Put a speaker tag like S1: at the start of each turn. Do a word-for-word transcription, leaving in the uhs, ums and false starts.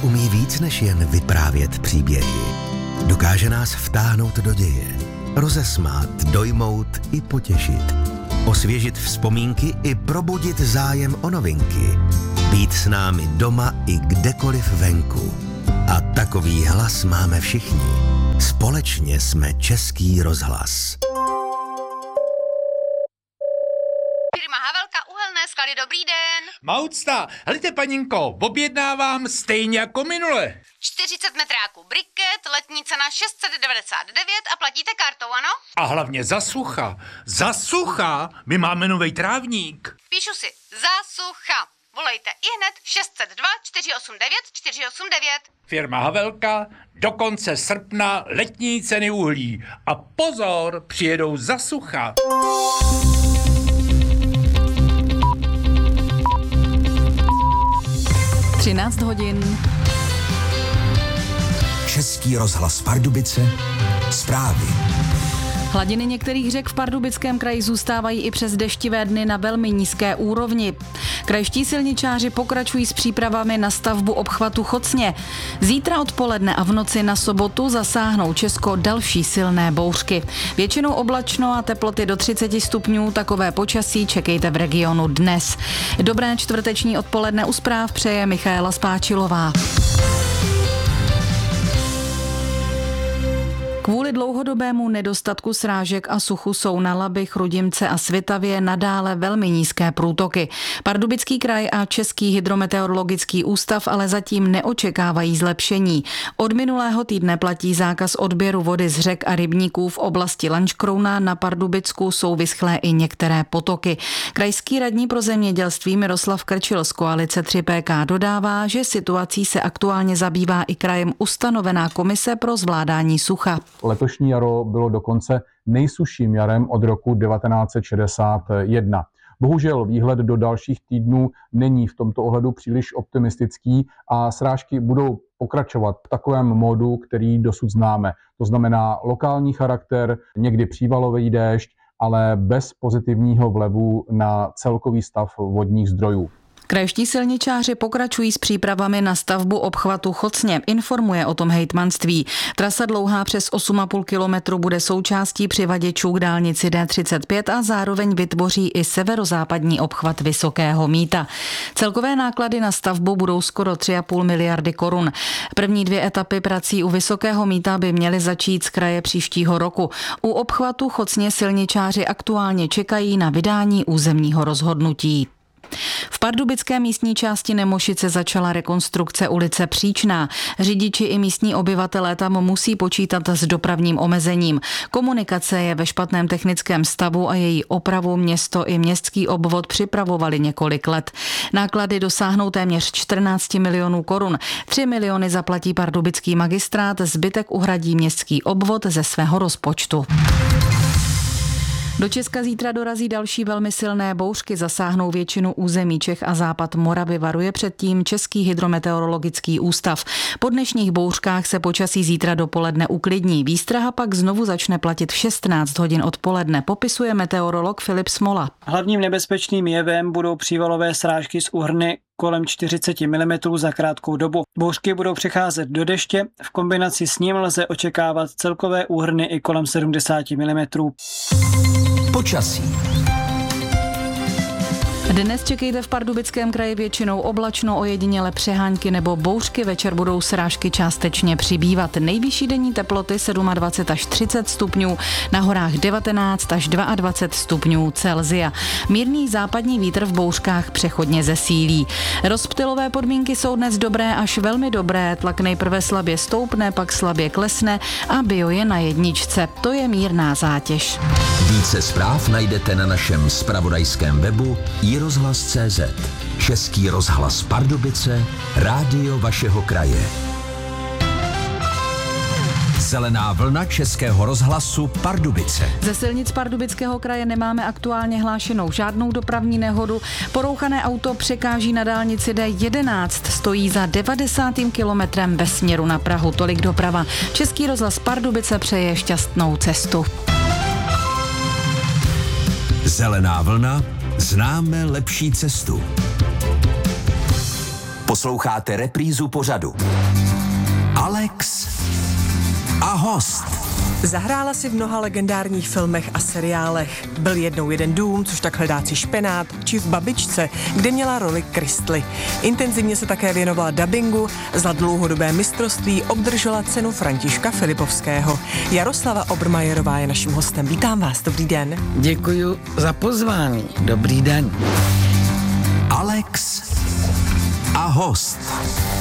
S1: umí víc než jen vyprávět příběhy. Dokáže nás vtáhnout do děje, rozesmát, dojmout i potěšit, osvěžit vzpomínky i probudit zájem o novinky, být s námi doma i kdekoliv venku. A takový hlas máme všichni. Společně jsme Český rozhlas.
S2: Firma Havelka Uhelné sklady, dobrý den.
S3: Maucta, helejte paninko, objednávám stejně jako minule.
S2: čtyřicet metráků briket, letní cena šest set devadesát devět a platíte kartou, ano?
S3: A hlavně za sucha. Za sucha, my máme novej trávník.
S2: Píšu si, za sucha. Volejte ihned šest set dva čtyři osm devět čtyři osm devět.
S3: Firma Havelka, do konce srpna letní ceny uhlí. A pozor, přijedou za sucha.
S4: třináct hodin.
S1: Český rozhlas Pardubice, zprávy.
S4: Hladiny některých řek v Pardubickém kraji zůstávají i přes deštivé dny na velmi nízké úrovni. Krajští silničáři pokračují s přípravami na stavbu obchvatu Chocně. Zítra odpoledne a v noci na sobotu zasáhnou Česko další silné bouřky. Většinou oblačno a teploty do třicet stupňů, takové počasí čekejte v regionu dnes. Dobré čtvrteční odpoledne u zpráv přeje Michaela Spáčilová. Kvůli dlouhodobému nedostatku srážek a suchu jsou na Labi, Chrudimce a Svitavě nadále velmi nízké průtoky. Pardubický kraj a Český hydrometeorologický ústav ale zatím neočekávají zlepšení. Od minulého týdne platí zákaz odběru vody z řek a rybníků v oblasti Lanškrouna, na Pardubicku jsou vyschlé i některé potoky. Krajský radní pro zemědělství Miroslav Krčil z koalice tři P K dodává, že situací se aktuálně zabývá i krajem ustanovená komise pro zvládání sucha.
S5: Letošní jaro bylo dokonce nejsušším jarem od roku devatenáct set šedesát jedna. Bohužel výhled do dalších týdnů není v tomto ohledu příliš optimistický a srážky budou pokračovat v takovém módu, který dosud známe. To znamená lokální charakter, někdy přívalový déšť, ale bez pozitivního vlivu na celkový stav vodních zdrojů.
S4: Krajští silničáři pokračují s přípravami na stavbu obchvatu Chocně, informuje o tom hejtmanství. Trasa dlouhá přes osm a půl kilometru bude součástí přivaděčů k dálnici D třicet pět a zároveň vytvoří i severozápadní obchvat Vysokého Mýta. Celkové náklady na stavbu budou skoro tři a půl miliardy korun. První dvě etapy prací u Vysokého Mýta by měly začít z kraje příštího roku. U obchvatu Chocně silničáři aktuálně čekají na vydání územního rozhodnutí. V pardubické místní části Nemošice začala rekonstrukce ulice Příčná. Řidiči i místní obyvatelé tam musí počítat s dopravním omezením. Komunikace je ve špatném technickém stavu a její opravu město i městský obvod připravovali několik let. Náklady dosáhnou téměř čtrnáct milionů korun. tři miliony zaplatí pardubický magistrát, zbytek uhradí městský obvod ze svého rozpočtu. Do Česka zítra dorazí další velmi silné bouřky, zasáhnou většinu území Čech a západ Moravy, varuje předtím Český hydrometeorologický ústav. Po dnešních bouřkách se počasí zítra dopoledne uklidní. Výstraha pak znovu začne platit v šestnáct hodin odpoledne, popisuje meteorolog Filip Smola.
S6: Hlavním nebezpečným jevem budou přívalové srážky z úhrny kolem čtyřicet milimetrů za krátkou dobu. Bouřky budou přecházet do deště, v kombinaci s ním lze očekávat celkové úhrny i kolem sedmdesát milimetrů.
S1: Počasí.
S4: Dnes čekejte v Pardubickém kraji většinou oblačno, ojediněle přehánky nebo bouřky, večer budou srážky částečně přibývat. Nejvyšší denní teploty dvacet sedm až třicet stupňů, na horách devatenáct až dvacet dva stupňů Celsia. Mírný západní vítr v bouřkách přechodně zesílí. Rozptylové podmínky jsou dnes dobré až velmi dobré, tlak nejprve slabě stoupne, pak slabě klesne a bio je na jedničce. To je mírná zátěž.
S1: Více zpráv najdete na našem zpravodajském webu i rozhlas tečka cé zet. Český rozhlas Pardubice, rádio vašeho kraje. Zelená vlna Českého rozhlasu Pardubice.
S4: Ze silnic Pardubického kraje nemáme aktuálně hlášenou žádnou dopravní nehodu. Porouchané auto překáží na dálnici D jedenáct, stojí za devadesátým kilometrem ve směru na Prahu. Tolik doprava. Český rozhlas Pardubice přeje šťastnou cestu.
S1: Zelená vlna, známe lepší cestu.
S7: Posloucháte reprízu pořadu Alex a host.
S8: Zahrála si v mnoha legendárních filmech a seriálech. Byl jednou jeden dům, což tak hledáci špenát, či v Babičce, kde měla roli Kristly. Intenzivně se také věnovala dabingu, za dlouhodobé mistrovství obdržela cenu Františka Filipovského. Jaroslava Obermajerová je naším hostem. Vítám vás, dobrý den.
S9: Děkuji za pozvání, dobrý den.
S7: Alex a host.